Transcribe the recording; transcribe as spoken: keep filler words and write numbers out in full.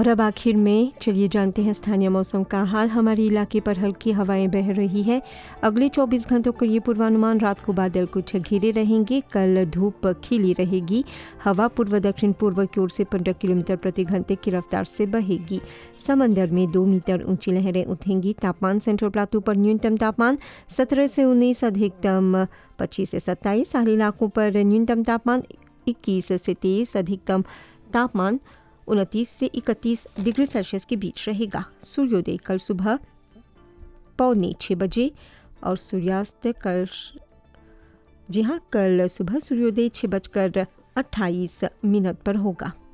और अब आखिर में चलिए जानते हैं स्थानीय मौसम का हाल। हमारे इलाके पर हल्की हवाएं बह रही है। अगले चौबीस घंटों के लिए पूर्वानुमान, रात को बादल कुछ घिरे रहेंगे, कल धूप खिली रहेगी। हवा पूर्व दक्षिण पूर्व की ओर से पंद्रह किलोमीटर प्रति घंटे की रफ्तार से बहेगी। समंदर में दो मीटर ऊंची लहरें उठेंगी। तापमान सेंट्रल प्लाटू पर न्यूनतम तापमान सत्रह से उन्नीस, अधिकतम पच्चीस से सत्ताईस। सारे इलाकों पर न्यूनतम तापमान इक्कीस से तेईस, अधिकतम तापमान उनतीस से इकतीस डिग्री सेल्सियस के बीच रहेगा। सूर्योदय कल सुबह पौने छः बजे और सूर्यास्त कल जी हाँ कल सुबह सूर्योदय छः बजकर अट्ठाईस मिनट पर होगा।